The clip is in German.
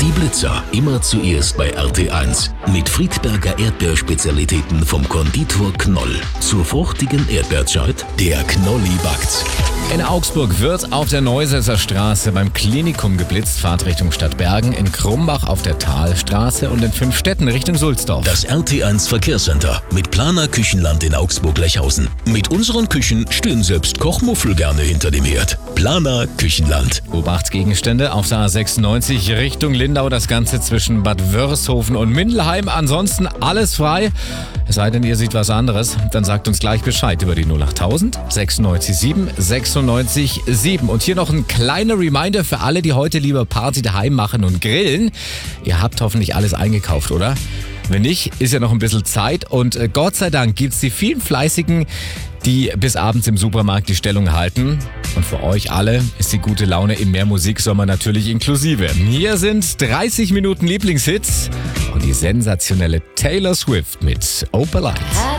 Die Blitzer, immer zuerst bei RT1. Mit Friedberger Erdbeerspezialitäten vom Konditor Knoll. Zur fruchtigen Erdbeerzeit, der Knolli backt's. In Augsburg wird auf der Neusesser Straße beim Klinikum geblitzt, Fahrtrichtung Stadtbergen, in Krumbach auf der Talstraße und in 5 Städten Richtung Sulzdorf. Das RT1 Verkehrscenter mit Planer Küchenland in Augsburg-Lechhausen. Mit unseren Küchen stehen selbst Kochmuffel gerne hinter dem Herd. Planer Küchenland. Beobachtsgegenstände auf der A96 Richtung Lindau, das Ganze zwischen Bad Wörishofen und Mindelheim. Ansonsten alles frei. Es sei denn, ihr seht was anderes, dann sagt uns gleich Bescheid über die 08000 96 7 96 7. Und hier noch ein kleiner Reminder für alle, die heute lieber Party daheim machen und grillen. Ihr habt hoffentlich alles eingekauft, oder? Wenn nicht, ist ja noch ein bisschen Zeit und Gott sei Dank gibt's die vielen Fleißigen, die bis abends im Supermarkt die Stellung halten. Und für euch alle ist die gute Laune im Mehr Musiksommer natürlich inklusive. Hier sind 30 Minuten Lieblingshits und die sensationelle Taylor Swift mit Opalite.